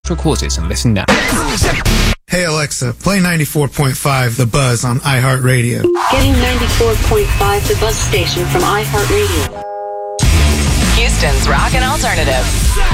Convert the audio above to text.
Quarters and listen now. Hey Alexa, play 94.5 The Buzz on iHeartRadio. Getting 94.5 The Buzz station from iHeartRadio. Houston's Rock and Alternative.